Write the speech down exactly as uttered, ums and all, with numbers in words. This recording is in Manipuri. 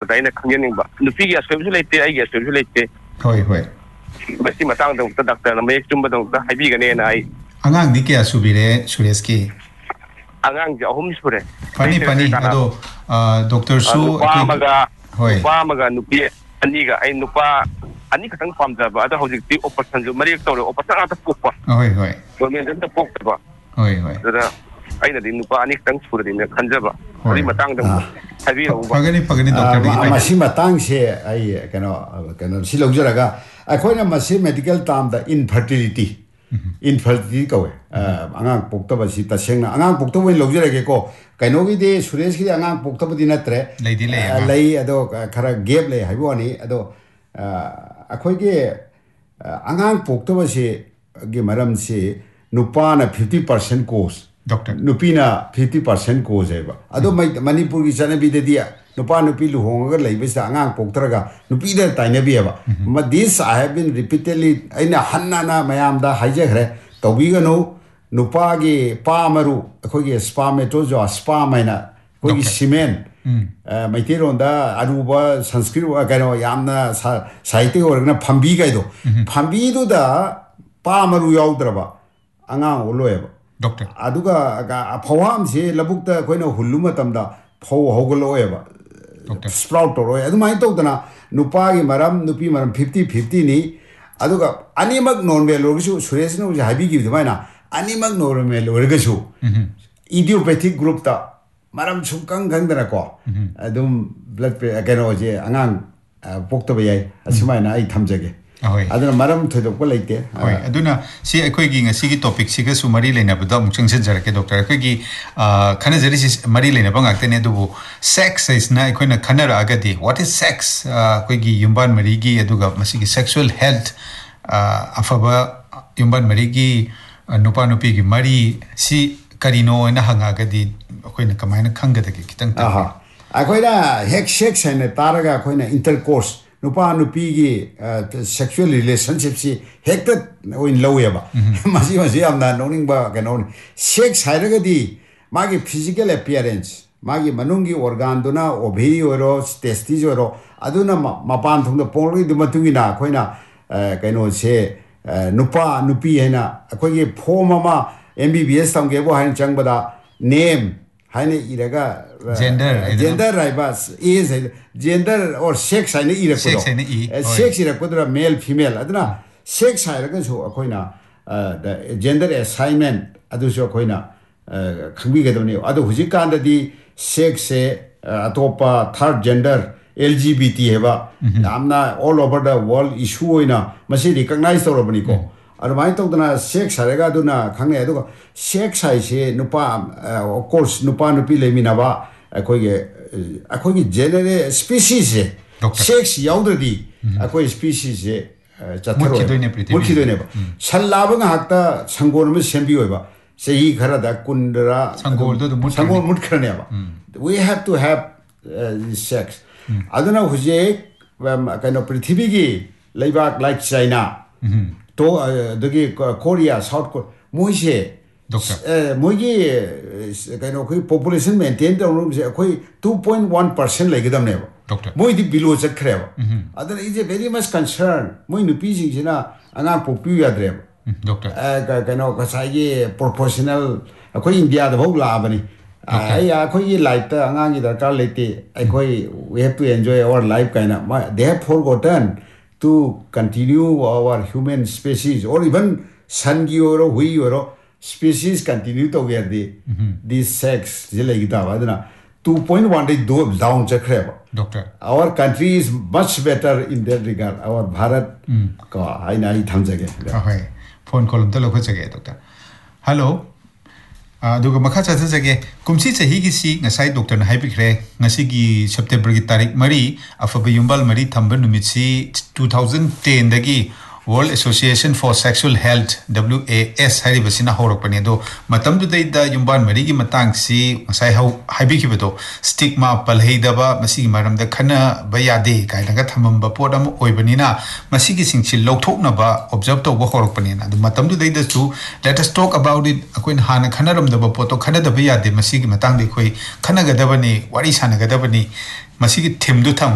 ꯍꯥꯏꯕꯗ ꯑꯩꯅ ꯈꯪꯖꯅꯤꯡꯕ ꯅꯨꯄꯤꯒꯤ ꯑꯁꯣꯏꯕꯁꯨ ꯂꯩꯇꯦ ꯑꯩꯒꯤ ꯑꯁꯣꯏꯕꯁꯨ ꯂꯩꯇꯦ ꯍꯣꯏ ꯍꯣꯏ ꯃꯁꯤ ꯃꯇꯥꯡꯗ ꯗꯥꯛꯇꯔꯅ ꯃꯌꯦꯛ ꯆꯨꯝꯕꯗ ꯍꯥꯏꯕꯤꯒꯅꯦꯅ ꯑꯩ ꯑꯉꯥꯡꯗꯤ ꯀꯌꯥ ꯁꯨꯕꯤꯔꯦ ꯁꯨꯔꯦꯁꯀꯤ ꯑꯉꯥꯡꯁꯦ ꯑꯍꯨꯝ ꯁꯨꯔꯦ ꯐꯅꯤ ꯐꯅꯤ ꯑꯗꯣ ꯗꯣꯛꯇꯔꯁꯨ ꯅꯨꯄꯥ ꯑꯃꯒ ꯍꯣꯏ ꯅꯨꯄꯥ ꯑꯃꯒ ꯅꯨꯄꯤ ꯑꯅꯤꯒ ꯑꯩ ꯅꯨꯄꯥ ꯑꯅꯤ ꯈꯛꯇꯪ ꯄꯥꯝꯖꯕ ꯑꯗꯣ ꯍꯧꯖꯤꯛꯇꯤ ꯑꯣꯄꯔꯦꯁꯟꯁꯨ ꯃꯔꯤꯔꯛ ꯇꯧꯔꯦ ꯑꯣꯄꯔꯦꯁꯟ ꯉꯥꯛꯇ ꯄꯣꯛꯄ ꯍꯣꯏ ꯍꯣꯏ ꯒꯣꯔꯃꯦꯟꯗ ꯑꯝꯇ ꯄꯣꯛꯇꯕ ꯍꯣꯏ ꯍꯣꯏ ꯑꯗꯨꯗ ꯑꯩꯅꯗꯤ ꯅꯨꯄꯥ ꯑꯅꯤ ꯈꯛꯇꯪ ꯁꯨꯔꯗꯤꯅ ꯈꯟꯖꯕ ꯍꯣꯏ ꯑꯗꯨꯒꯤ ꯃꯇꯥꯡꯗ ꯍꯥꯏꯕꯤꯔꯛꯎꯕ ꯐꯒꯅꯤ ꯐꯒꯅꯤ ꯗꯣꯛꯇꯔꯗꯒꯤ ꯃꯁꯤ ꯃꯇꯥꯡꯁꯦ ꯑꯩ ꯀꯩꯅꯣ ꯀꯩꯅꯣ ꯁꯤ ꯂꯧꯖꯔꯒ ꯑꯩꯈꯣꯏꯅ ꯃꯁꯤ ꯃꯦꯗꯤꯀꯦꯜ ꯇꯥꯝꯗ ꯏꯟꯐꯔꯇꯤꯂꯤꯇꯤ ꯏꯟꯐꯔꯇꯤꯂꯤꯇꯤ ꯀꯧꯋꯦ ꯑꯉꯥꯡ ꯄꯣꯛꯇꯕꯁꯤ ꯇꯁꯦꯡꯅ ꯑꯉꯥꯡ ꯄꯣꯛꯇꯕ ꯑꯣꯏꯅ ꯂꯧꯖꯔꯒꯦꯀꯣ ꯀꯩꯅꯣꯒꯤꯗꯤ ꯁꯨꯔꯦꯁꯀꯤꯗꯤ ꯑꯉꯥꯡ ꯄꯣꯛꯇꯕꯗꯤ ꯅꯠꯇ꯭ꯔꯦ ꯂꯩꯗꯤ ꯂꯩ ꯂꯩ ꯑꯗꯣ ꯈꯔ ꯒꯦꯞ ꯂꯩ ꯍꯥꯏꯕ ꯋꯥꯅꯤ ꯑꯗꯣ ꯑꯩꯈꯣꯏꯒꯤ ꯑꯉꯥꯡ ꯄꯣꯛꯇꯕꯁꯤꯒꯤ ꯃꯔꯝꯁꯤ ꯅꯨꯄꯥꯅ ꯐꯤꯐꯇꯤ ꯄꯥꯔꯁꯦꯟ ꯀꯣꯁ ꯅꯨꯄꯤꯅ ꯐꯤꯐꯇꯤ ꯄꯥꯔꯁꯦꯟ ꯀꯣꯁꯦꯕ ꯑꯗꯣ ꯃꯅꯤꯄꯨꯔꯒꯤ ꯆꯠꯅꯕꯤꯗꯗꯤ ꯅꯨꯄꯥ ꯅꯨꯄꯤ ꯂꯨꯍꯣꯡꯉꯒ ꯂꯩꯕꯁꯤꯗ ꯑꯉꯥꯡ ꯄꯣꯛꯇ꯭ꯔꯒ ꯅꯨꯄꯤꯗ ꯇꯥꯏꯅꯕꯤꯌꯦꯕ ꯗꯤꯁ ꯑꯥꯏ ꯍꯦভ ꯕꯤꯟ ꯔꯤꯄꯤꯇꯦꯗꯂꯤ ꯑꯩꯅ ꯍꯟꯅ ꯃꯌꯥꯝꯗ ꯍꯥꯏꯖꯈ꯭ꯔꯦ ꯇꯧꯕꯤꯒꯅꯨ ꯅꯨꯄꯥꯒꯤ ꯄꯥ ꯃꯔꯨ ꯑꯩꯈꯣꯏꯒꯤ ꯁ꯭ꯄꯥꯃꯦꯇꯣꯖꯣ ꯁ꯭ꯄꯥꯝ ꯍꯥꯏꯅ ꯑꯩꯈꯣꯏꯒꯤ ꯁꯤꯃꯦꯟ ꯃꯩꯇꯩꯔꯣꯟꯗ ꯑꯔꯨꯕ ꯁꯪꯁꯀ꯭ꯔꯤꯠ ꯀꯩꯅꯣ ꯌꯥꯝꯅ ꯁꯥꯍꯤꯇ꯭ꯌ ꯑꯣꯏꯔꯒꯅ ꯐꯝꯕꯤ ꯀꯥꯏꯗꯣ ꯐꯝꯕꯤꯗꯨꯗ ꯄꯥ ꯃꯔꯨ ꯌꯥꯎꯗ꯭ꯔꯕ ꯑꯉꯥꯡ ꯑꯣꯜꯂꯣꯏꯕ ꯑꯗꯨꯒ ꯐꯧꯍꯥꯝꯁꯤ ꯂꯧꯕꯨꯛꯇ ꯑꯩꯈꯣꯏꯅ ꯍꯨꯜꯂꯨ ꯃꯇꯝꯗ ꯐꯧ ꯍꯧꯒꯠꯂꯛꯑꯣꯏꯕ ꯁ꯭ꯄ꯭ꯔꯥꯎꯠ ꯇꯧꯔꯛꯑꯣꯏ ꯑꯗꯨꯃꯥꯏꯅ ꯇꯧꯗꯅ ꯅꯨꯄꯥꯒꯤ ꯃꯔꯝ ꯅꯨꯄꯤ ꯃꯔꯝ ꯐꯤꯐꯇꯤ ꯐꯤꯐꯇꯤꯅꯤ ꯑꯗꯨꯒ ꯑꯅꯤꯃꯛ ꯅꯣꯔꯃꯦꯜ ꯑꯣꯏꯔꯒꯁꯨ ꯁꯨꯔꯦꯁꯅ ꯍꯧꯖꯤꯛ ꯍꯥꯏꯕꯤꯈꯤꯕ ꯑꯗꯨꯃꯥꯏꯅ ꯑꯅꯤꯃꯛ ꯅꯣꯔꯃꯦꯜ ꯑꯣꯏꯔꯒꯁꯨ ꯏꯗꯤꯑꯣꯄꯦꯊꯤꯛ ꯒ꯭ꯔꯨꯞꯇ ꯃꯔꯝ ꯁꯨꯡꯈꯪ ꯈꯪꯗꯅꯀꯣ ꯑꯗꯨꯝ ꯕ꯭ꯂꯗ ꯀꯩꯅꯣꯁꯦ ꯑꯉꯥꯡ ꯄꯣꯛꯇꯕ ꯌꯥꯏ ꯑꯁꯨꯃꯥꯏꯅ ꯑꯩ ꯊꯝꯖꯒꯦ ꯑꯗꯨꯅ ꯃꯔꯝ ꯊꯣꯏꯗꯣꯛꯄ ꯂꯩꯇꯦ ꯍꯣꯏ ꯑꯗꯨꯅ ꯁꯤ ꯑꯩꯈꯣꯏꯒꯤ ꯉꯁꯤꯒꯤ ꯇꯣꯄꯤꯛꯁꯤꯒꯁꯨ ꯃꯔꯤ ꯂꯩꯅꯕꯗ ꯑꯃꯨꯛ ꯆꯪꯁꯤꯟꯖꯔꯛꯀꯦ ꯗꯣꯛꯇꯔ ꯑꯩꯈꯣꯏꯒꯤ ꯈꯟꯅꯖꯔꯤꯁꯤ ꯃꯔꯤ ꯂꯩꯅꯕ ꯉꯥꯛꯇꯅꯦ ꯑꯗꯨꯕꯨ ꯁꯦꯛꯁ ꯍꯥꯏꯁꯤꯅ ꯑꯩꯈꯣꯏꯅ ꯈꯟꯅꯔꯛꯑꯒꯗꯤ ꯋꯥꯠ ꯏꯁ ꯁꯦꯛꯁ ꯑꯩꯈꯣꯏꯒꯤ ꯌꯨꯝꯕꯥꯟ ꯃꯔꯤꯒꯤ ꯑꯗꯨꯒ ꯃꯁꯤꯒꯤ ꯁꯦꯛꯁꯨꯋꯦꯜ ꯍꯦꯜꯊ ꯑꯐꯕ ꯌꯨꯝꯕꯥꯟ ꯃꯔꯤꯒꯤ ꯅꯨꯄꯥ ꯅꯨꯄꯤꯒꯤ ꯃꯔꯤ ꯁꯤ ꯀꯔꯤꯅꯣ ꯍꯥꯏꯅ ꯍꯪꯉꯛꯑꯒꯗꯤ ꯑꯩꯈꯣꯏꯅ ꯀꯃꯥꯏꯅ ꯈꯪꯒꯗꯒꯦ ꯈꯤꯇꯪ ꯑꯍꯥ ꯑꯩꯈꯣꯏꯅ ꯍꯦꯛ ꯁꯦꯛꯁ ꯍꯥꯏꯅ ꯇꯥꯔꯒ ꯑꯩꯈꯣꯏꯅ ꯏꯟꯇꯔꯀꯣꯔꯁ ꯅꯨꯄꯥ ꯅꯨꯄꯤꯒꯤ ꯁꯦꯛꯁꯨꯋꯦꯜ ꯔꯤꯂꯦꯁꯟꯁꯤꯞꯁꯤ ꯍꯦꯛꯇ ꯑꯣꯏꯅ ꯂꯧꯋꯦꯕ ꯃꯁꯤ ꯃꯁꯤ ꯌꯥꯝꯅ ꯅꯣꯛꯅꯤꯡꯕ ꯀꯩꯅꯣꯅꯤ ꯁꯦꯛꯁ ꯍꯥꯏꯔꯒꯗꯤ ꯃꯥꯒꯤ ꯐꯤꯖꯤꯀꯦꯜ ꯑꯦꯄꯤꯌꯔꯦꯟꯁ ꯃꯥꯒꯤ ꯃꯅꯨꯡꯒꯤ ꯑꯣꯔꯒꯥꯟꯗꯨꯅ ꯑꯣꯚꯦꯔꯤ ꯑꯣꯏꯔꯣ ꯇꯦꯁꯇꯤꯁ ꯑꯣꯏꯔꯣ ꯑꯗꯨꯅ ꯃꯄꯥꯟ ꯊꯣꯡꯗ ꯄꯣꯛꯂꯛꯏꯗꯨ ꯃꯇꯨꯡ ꯏꯟꯅ ꯑꯩꯈꯣꯏꯅ ꯀꯩꯅꯣꯁꯦ ꯅꯨꯄꯥ ꯅꯨꯄꯤ ꯍꯥꯏꯅ ꯑꯩꯈꯣꯏꯒꯤ ꯐꯣꯝ ꯑꯃ ꯑꯦꯝ ꯕꯤ ꯕꯤ ꯑꯦꯁ ꯇꯝꯒꯦꯕꯨ ꯍꯥꯏꯅ ꯆꯪꯕꯗ ꯅꯦꯝ ꯍꯥꯏꯅ ꯏꯔꯒ ꯖꯦꯟꯗꯔ ꯍꯥꯏꯕ ꯑꯦꯖ ꯍꯥꯏꯕ ꯖꯦꯟꯗꯔ ꯑꯣꯔ ꯁꯦꯛꯁ ꯍꯥꯏꯅ ꯏꯔꯛꯄꯗꯣ ꯁꯦꯛꯁ ꯏꯔꯛꯄꯗꯨꯅ ꯃꯦꯜ ꯐꯤꯃꯦꯜ ꯑꯗꯨꯅ ꯁꯦꯛꯁ ꯍꯥꯏꯔꯒꯁꯨ ꯑꯩꯈꯣꯏꯅ ꯖꯦꯟꯗꯔ ꯑꯦꯁꯥꯏꯟꯃꯦꯟ ꯑꯗꯨꯁꯨ ꯑꯩꯈꯣꯏꯅ ꯈꯪꯕꯤꯒꯗꯕꯅꯤ ꯑꯗꯣ ꯍꯧꯖꯤꯛꯀꯥꯟꯗꯗꯤ ꯁꯦꯛꯁꯁꯦ ꯑꯇꯣꯞꯄ ꯊꯥꯔꯠ gender L G B T ꯍꯥꯏꯕ ꯌꯥꯝꯅ ꯑꯣꯜ ꯑꯣꯚꯔ ꯗ ꯋꯥꯔꯜ ꯏꯁꯨ ꯑꯣꯏꯅ ꯃꯁꯤ ꯔꯤꯀꯛꯅꯥꯏꯖ ꯇꯧꯔꯕꯅꯤꯀꯣ ꯑꯗꯨꯃꯥꯏꯅ ꯇꯧꯗꯅ ꯁꯦꯛꯁ ꯍꯥꯏꯔꯒ ꯑꯗꯨꯅ ꯈꯪꯅꯩ ꯑꯗꯨꯒ ꯁꯦꯛꯁ ꯍꯥꯏꯁꯦ ꯅꯨꯄꯥ ꯑꯣꯐꯀꯣꯔꯁ ꯅꯨꯄꯥ ꯅꯨꯄꯤ ꯂꯩꯃꯤꯟꯅꯕ ꯑꯩꯈꯣꯏꯒꯤ ꯑꯩꯈꯣꯏꯒꯤ ꯖꯦꯅꯔꯦꯜ ꯁ꯭ꯄꯤꯁꯤꯁꯁꯦ ꯁꯦꯛꯁ ꯌꯥꯎꯗ꯭ꯔꯗꯤ ꯑꯩꯈꯣꯏ ꯁ꯭ꯄꯤꯁꯤꯁꯁꯦ ꯆꯠꯊꯔꯣꯏꯕ ꯃꯨꯠꯈꯤꯗꯣꯏꯅꯦꯕ ꯁꯟ ꯂꯥꯕ ꯉꯥꯏꯍꯥꯛꯇ ꯁꯪꯒꯣꯜ ꯑꯃ ꯁꯦꯝꯕꯤꯌꯣꯏꯕ ꯆꯍꯤ ꯈꯔꯗ ꯀꯨꯟꯗꯔ ꯁꯪꯒꯣꯜ ꯃꯨꯠꯈ꯭ꯔꯅꯦꯕ we help two help sex ꯑꯗꯨꯅ ꯍꯧꯖꯤꯛ ꯀꯩꯅꯣ ꯄ꯭ꯔꯤꯊꯤꯕꯤꯒꯤ ꯂꯩꯕꯥꯛ ꯂꯥꯏꯛ ꯆꯥꯏꯅꯥ ꯇꯣ ꯑꯗꯒꯤ ꯀꯣꯔꯤꯌꯥ ꯁꯥꯎꯠ ꯀꯣꯔꯤꯌꯥ ꯃꯣꯏꯁꯦ ꯃꯣꯏꯒꯤ ꯀꯩꯅꯣ ꯑꯩꯈꯣꯏ ꯄꯣꯄꯨꯂꯦꯁꯟ ꯃꯦꯟꯇꯦꯟ ꯇꯧꯅꯕꯁꯦ ꯑꯩꯈꯣꯏ ꯇꯨ ꯄꯣꯏꯟ ꯋꯥꯟ ꯄꯥꯔꯁꯦꯟ ꯂꯩꯒꯗꯕꯅꯦꯕ ꯃꯣꯏꯗꯤ ꯕꯤꯂꯣ ꯆꯠꯈ꯭ꯔꯦꯕ ꯑꯗꯨꯅ it's A very much concern ꯃꯣꯏ ꯅꯨꯄꯤꯁꯤꯡꯁꯤꯅ ꯑꯉꯥꯡ ꯄꯣꯛꯄꯤꯌꯨ ꯌꯥꯗ꯭ꯔꯦꯕ ꯀꯩꯅꯣ ꯉꯁꯥꯏꯒꯤ ꯄ꯭ꯔꯣꯐꯦꯁꯅꯦꯜ ꯑꯩꯈꯣꯏ ꯏꯟꯗꯤꯌꯥꯗꯐꯥꯎ ꯂꯥꯛꯑꯕꯅꯤ ꯑꯩ ꯑꯩꯈꯣꯏꯒꯤ ꯂꯥꯏꯐꯇ ꯑꯉꯥꯡꯒꯤ ꯗꯔꯀꯥꯔ ꯂꯩꯇꯦ ꯑꯩꯈꯣꯏ we help two ꯑꯦꯟꯖꯣय hour life ꯀꯥꯏꯅ ꯗꯦ help ꯐꯣꯔꯒꯣꯇꯟ to continue our human species or even sangi or hui or species continue to get the this sex two point one day down doctor our country is much better in that regard our Bharat ka aina I thamjage ahoy phone call umta lokhachage doctor hello aduga makha chachage kumsi chahi gi si ngasai doctor na haibikre ngasi gi september gi tarik mari afabe yumbal mari thamba numit si two thousand ten dagi World Association for Sexual Health W A S haribasina horakpani do matam du dai da yumban mari gi matang si ngasai hau haibikibado stigma palheidaba masi gi maram da khana bayade kai daga thamamba pot am oibanina masi gi singchi lokthokna ba observe to ba horakpani na du matam du dai da su let us talk about it akoin hana khanaram da ba poto khana da bayade masi gi matang de khoi khana gadabani wari sana gadabani masi gi thim du tham